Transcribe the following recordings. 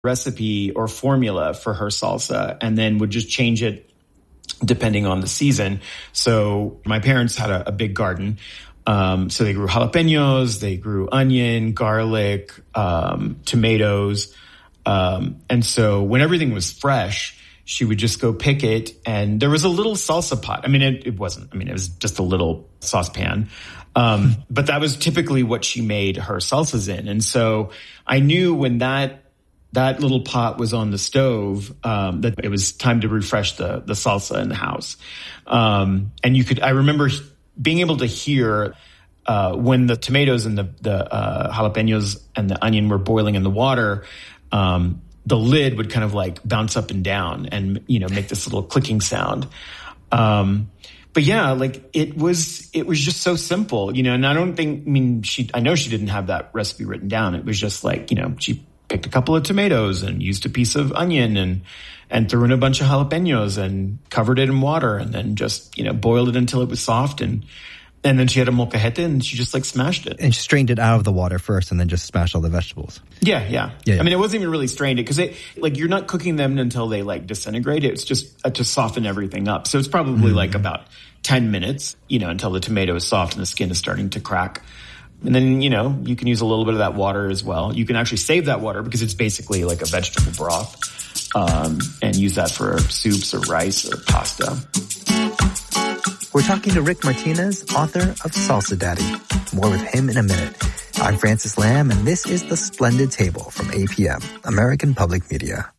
recipe or formula for her salsa and then would just change it depending on the season. So my parents had a big garden. So they grew jalapenos, they grew onion, garlic, tomatoes. And so when everything was fresh, she would just go pick it. And there was a little salsa pot. I mean, it was just a little saucepan. But that was typically what she made her salsas in. And so I knew when that little pot was on the stove, that it was time to refresh the salsa in the house. And I remember being able to hear, when the tomatoes and the jalapenos and the onion were boiling in the water, the lid would kind of like bounce up and down and, make this little clicking sound. But yeah, like it was just so simple, and I know she didn't have that recipe written down. It was just like, she picked a couple of tomatoes and used a piece of onion and threw in a bunch of jalapenos and covered it in water and then just, boiled it until it was soft. And then she had a molcajete and she just like smashed it. And she strained it out of the water first and then just smashed all the vegetables. Yeah. I mean, it wasn't even really strained because you're not cooking them until they like disintegrate. It's just to soften everything up. So it's probably like about 10 minutes, until the tomato is soft and the skin is starting to crack. And then, you can use a little bit of that water as well. You can actually save that water because it's basically like a vegetable broth, and use that for soups or rice or pasta. We're talking to Rick Martinez, author of Salsa Daddy. More with him in a minute. I'm Francis Lamb, and this is The Splendid Table from APM, American Public Media.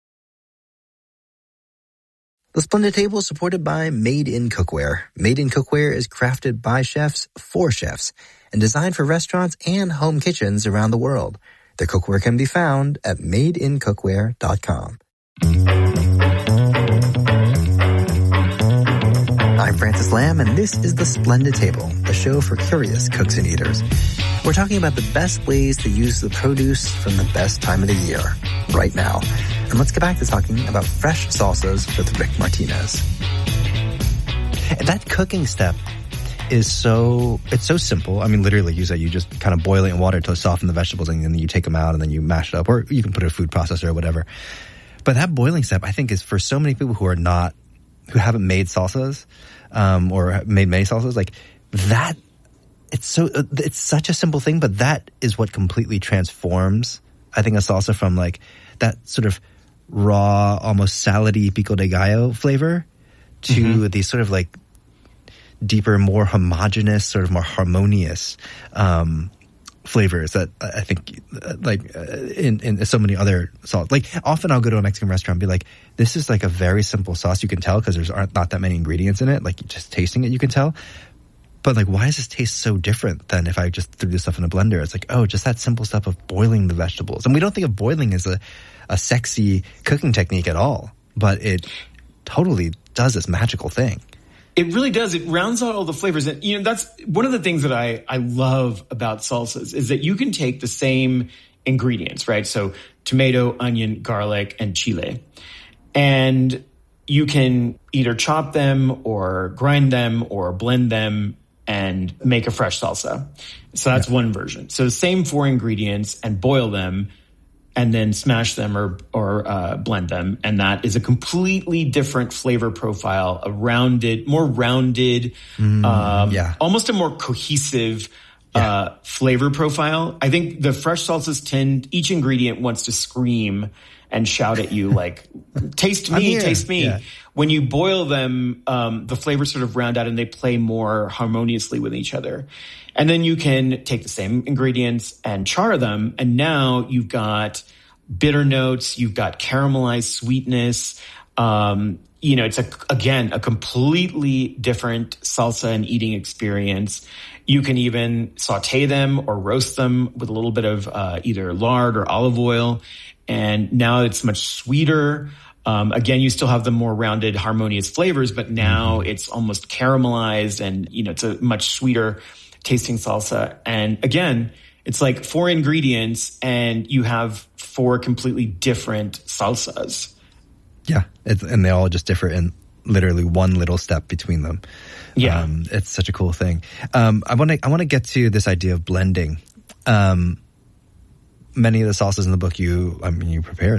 The Splendid Table is supported by Made in Cookware. Made in Cookware is crafted by chefs for chefs and designed for restaurants and home kitchens around the world. Their cookware can be found at madeincookware.com. I'm Francis Lamb, and this is The Splendid Table, the show for curious cooks and eaters. We're talking about the best ways to use the produce from the best time of the year, right now. And let's get back to talking about fresh salsas with Rick Martinez. That cooking step is so simple. I mean, literally, you just kind of boil it in water to soften the vegetables, and then you take them out, and then you mash it up, or you can put it in a food processor or whatever. But that boiling step, I think, is for so many people who haven't made salsas, or made many salsas, like that. It's such a simple thing, but that is what completely transforms, I think, a salsa from like that sort of raw, almost salady pico de gallo flavor to these sort of like deeper, more homogeneous, sort of more harmonious flavors that I think in so many other sauces. Like often I'll go to a Mexican restaurant and be like, this is like a very simple sauce. You can tell because there's not that many ingredients in it. Like just tasting it, you can tell. But like, why does this taste so different than if I just threw this stuff in a blender? It's like, oh, just that simple stuff of boiling the vegetables. And we don't think of boiling as a sexy cooking technique at all, but it totally does this magical thing. It really does. It rounds out all the flavors. And, that's one of the things that I love about salsas is that you can take the same ingredients, right? So tomato, onion, garlic, and chile. And you can either chop them or grind them or blend them and make a fresh salsa. So that's one version. So the same 4 ingredients and boil them and then smash them or blend them. And that is a completely different flavor profile, more rounded, almost a more cohesive flavor profile. I think the fresh salsas each ingredient wants to scream and shout at you like, taste me, taste me. Yeah. When you boil them, the flavors sort of round out and they play more harmoniously with each other. And then you can take the same ingredients and char them. And now you've got bitter notes. You've got caramelized sweetness. It's a completely different salsa and eating experience. You can even saute them or roast them with a little bit of either lard or olive oil. And now it's much sweeter. Again, you still have the more rounded, harmonious flavors, but now it's almost caramelized and, it's a much sweeter tasting salsa. And again, it's like 4 ingredients and you have 4 completely different salsas. Yeah. And they all just differ in literally one little step between them. Yeah. It's such a cool thing. I want to get to this idea of blending. many of the sauces in the book you prepare